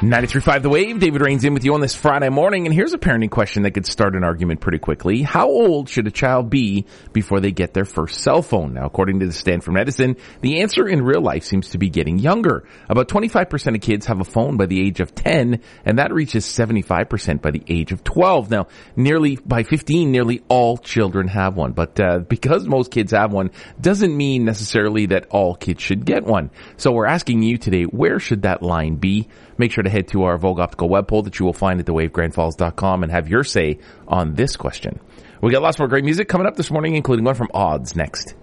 93.5 The Wave, David Rains in with you on this Friday morning, and here's a parenting question that could start an argument pretty quickly. How old should a child be before they get their first cell phone? Now, according to the Stanford Medicine, the answer in real life seems to be getting younger. About 25% of kids have a phone by the age of 10, and that reaches 75% by the age of 12. Now, by 15, nearly all children have one, but because most kids have one, doesn't mean necessarily that all kids should get one. So we're asking you today, where should that line be? Make sure to head to our Vogue Optical web poll that you will find at thewavegrandfalls.com and have your say on this question. We got lots more great music coming up this morning, including one from Odds next.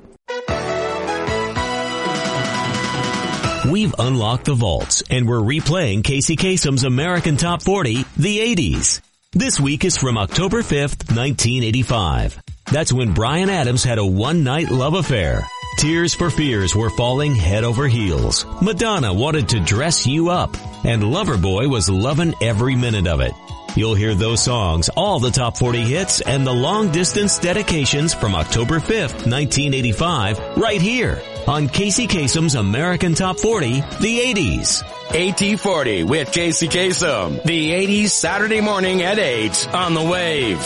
We've unlocked the vaults and we're replaying Casey Kasem's American Top 40, the 80s. This week is from October 5th, 1985. That's when Bryan Adams had a one-night love affair. Tears for Fears were falling head over heels. Madonna wanted to dress you up. And Loverboy was loving every minute of it. You'll hear those songs, all the top 40 hits, and the long-distance dedications from October 5th, 1985, right here on Casey Kasem's American Top 40, the 80s. AT40 with Casey Kasem. The 80s, Saturday morning at 8 on The Wave.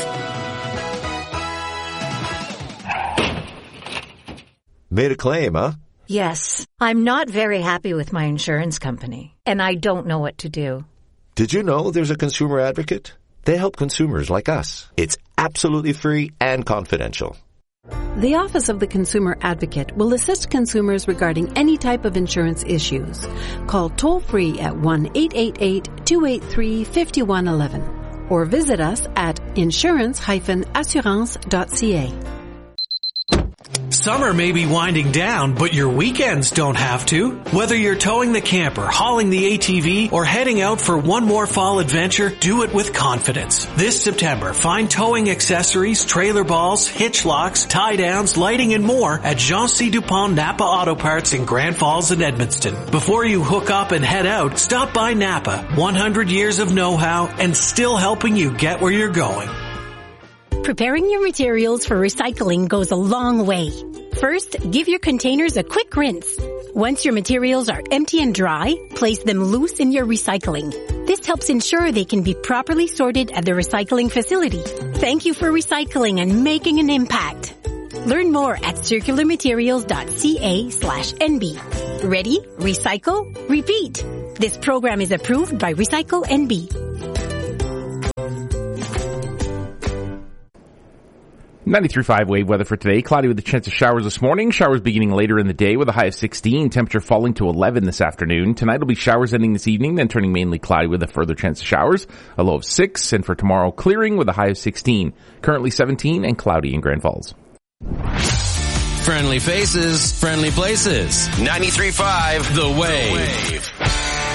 Made a claim, huh? Yes. I'm not very happy with my insurance company, and I don't know what to do. Did you know there's a consumer advocate? They help consumers like us. It's absolutely free and confidential. The Office of the Consumer Advocate will assist consumers regarding any type of insurance issues. Call toll-free at 1-888-283-5111 or visit us at insurance-assurance.ca. Summer may be winding down, but your weekends don't have to. Whether you're towing the camper, hauling the ATV, or heading out for one more fall adventure, do it with confidence. This September, find towing accessories, trailer balls, hitch locks, tie downs, lighting, and more at Jean C. Dupont Napa Auto Parts in Grand Falls and Edmundston. Before you hook up and head out, stop by Napa. 100 years of know-how and still helping you get where you're going. Preparing your materials for recycling goes a long way. First, give your containers a quick rinse. Once your materials are empty and dry, place them loose in your recycling. This helps ensure they can be properly sorted at the recycling facility. Thank you for recycling and making an impact. Learn more at circularmaterials.ca/NB. Ready? Recycle? Repeat. This program is approved by Recycle NB. 93.5 Wave weather for today. Cloudy with a chance of showers this morning. Showers beginning later in the day with a high of 16. Temperature falling to 11 this afternoon. Tonight will be showers ending this evening, then turning mainly cloudy with a further chance of showers. A low of 6. And for tomorrow, clearing with a high of 16. Currently 17 and cloudy in Grand Falls. Friendly faces, friendly places. 93.5 The Wave.